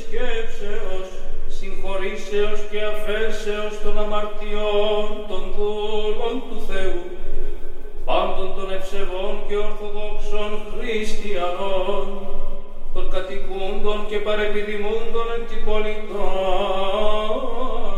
σκέψεως, συγχωρήσεως και αφέσεως των αμαρτιών των δούλων του Θεού, πάντων των ευσεβών και ορθοδόξων χριστιανών, των κατοικούντων και παρεπιδημούντων εν την πολιτών